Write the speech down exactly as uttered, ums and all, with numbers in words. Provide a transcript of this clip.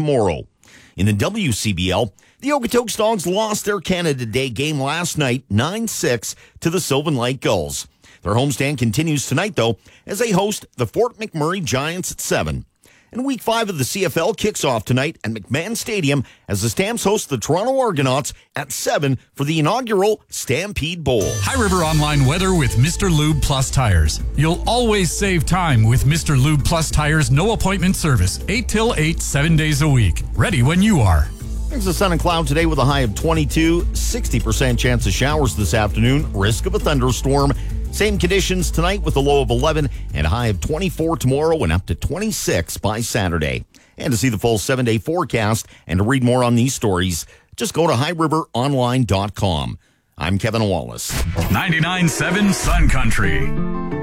tomorrow. In the W C B L, the Okotoks Dogs lost their Canada Day game last night, nine six, to the Sylvan Lake Gulls. Their homestand continues tonight, though, as they host the Fort McMurray Giants at seven. And Week five of the C F L kicks off tonight at McMahon Stadium as the Stamps host the Toronto Argonauts at seven for the inaugural Stampede Bowl. High River Online weather with Mister Lube Plus Tires. You'll always save time with Mister Lube Plus Tires no appointment service, eight till eight, seven days a week. Ready when you are. There's a sun and cloud today with a high of twenty-two, sixty percent chance of showers this afternoon, risk of a thunderstorm. Same conditions tonight with a low of eleven and a high of twenty-four tomorrow and up to twenty-six by Saturday. And to see the full seven-day forecast and to read more on these stories, just go to high river online dot com. I'm Kevin Wallace. ninety-nine point seven Sun Country.